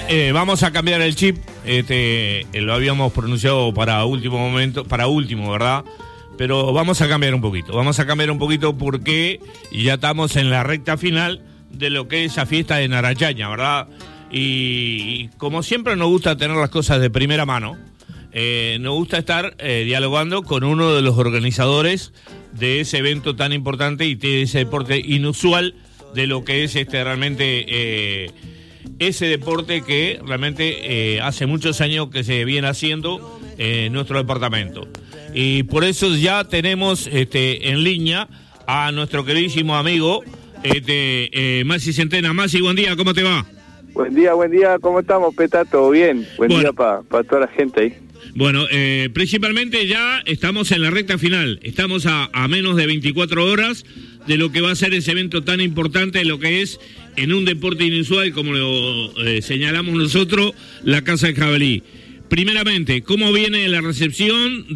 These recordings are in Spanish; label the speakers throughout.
Speaker 1: vamos a cambiar el chip. Lo habíamos pronunciado para último momento, para último, ¿verdad? Pero vamos a cambiar un poquito. Vamos a cambiar un poquito porque ya estamos en la recta final de lo que es esa fiesta de Narayaña, ¿verdad? Y como siempre nos gusta tener las cosas de primera mano, nos gusta estar dialogando con uno de los organizadores de ese evento tan importante y de ese deporte inusual de lo que es realmente ese deporte que realmente hace muchos años que se viene haciendo en nuestro departamento. Y por eso ya tenemos en línea a nuestro queridísimo amigo Maxi Centena. Maxi, buen día, ¿cómo te va?
Speaker 2: Buen día, ¿cómo estamos, Peta? ¿Todo bien? Buen día para toda la gente ahí.
Speaker 1: Bueno, principalmente ya estamos en la recta final, estamos a menos de 24 horas de lo que va a ser ese evento tan importante, lo que es en un deporte inusual, como lo señalamos nosotros, la Caza de Jabalí. Primeramente, ¿cómo viene la recepción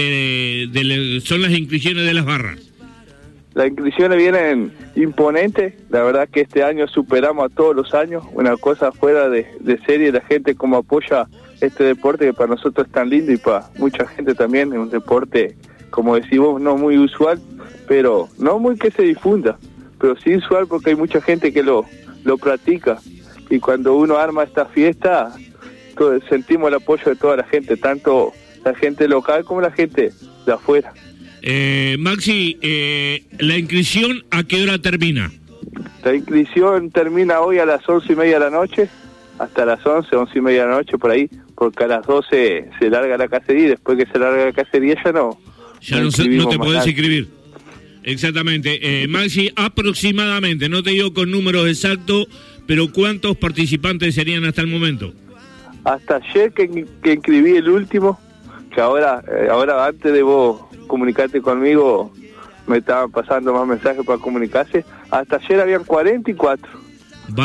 Speaker 1: son las inscripciones de las barras?
Speaker 2: Las inscripciones vienen imponentes, la verdad que este año superamos a todos los años, una cosa fuera de serie, la gente como apoya este deporte que para nosotros es tan lindo y para mucha gente también, es un deporte, como decís vos, no muy usual, pero no muy que se difunda, pero sí usual porque hay mucha gente que lo practica, y cuando uno arma esta fiesta, sentimos el apoyo de toda la gente, tanto la gente local como la gente de afuera.
Speaker 1: Maxi, ¿la inscripción a qué hora termina?
Speaker 2: La inscripción termina hoy a las 11:30 de la noche, hasta las 11:30 de la noche por ahí, porque a las 12 se larga la cacería y después que se larga la cacería ya no
Speaker 1: te podés inscribir. Exactamente. Maxi, aproximadamente, no te digo con números exactos, pero ¿cuántos participantes serían hasta el momento?
Speaker 2: Hasta ayer que inscribí el último, que ahora antes de vos comunicarte conmigo, me estaban pasando más mensajes para comunicarse, hasta ayer habían 44.